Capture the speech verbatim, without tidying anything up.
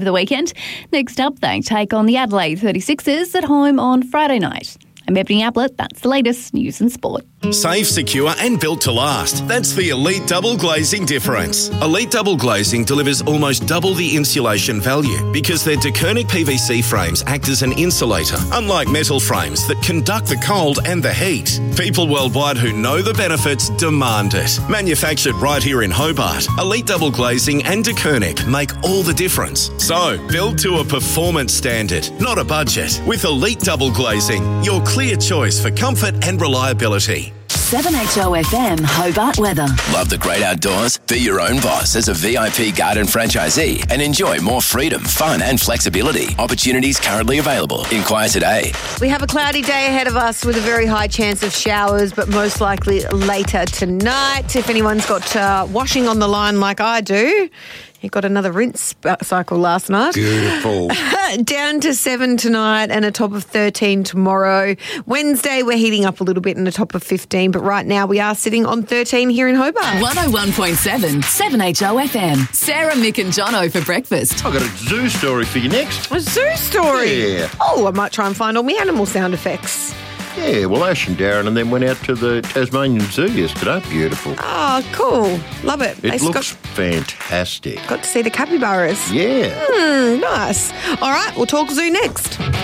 the weekend. Next up, they take on the Adelaide thirty-sixers at home on Friday night. I'm Ebony Ablett. That's the latest news and sport. Safe, secure and built to last. That's the Elite Double Glazing difference. Elite Double Glazing delivers almost double the insulation value because their Dekernic P V C frames act as an insulator, unlike metal frames that conduct the cold and the heat. People worldwide who know the benefits demand it. Manufactured right here in Hobart, Elite Double Glazing and Dekernic make all the difference. So, build to a performance standard, not a budget. With Elite Double Glazing, your clear choice for comfort and reliability. seven H O F M Hobart weather. Love the great outdoors? Be your own boss as a V I P garden franchisee and enjoy more freedom, fun and flexibility. Opportunities currently available. Inquire today. We have a cloudy day ahead of us with a very high chance of showers, but most likely later tonight. If anyone's got uh, washing on the line like I do, you got another rinse cycle last night. Beautiful. Down to seven tonight and a top of thirteen tomorrow. Wednesday, we're heating up a little bit and a top of fifteen, but right now we are sitting on thirteen here in Hobart. one oh one point seven, seven H O F M. Sarah, Mick and Jono for breakfast. I've got a zoo story for you next. A zoo story? Yeah. Oh, I might try and find all my animal sound effects. Yeah, well, Ash and Darren and then went out to the Tasmanian Zoo yesterday. Beautiful. Oh, cool. Love it. It They looks got, fantastic. got to see the capybaras. Yeah. Hmm, nice. All right, we'll talk zoo next.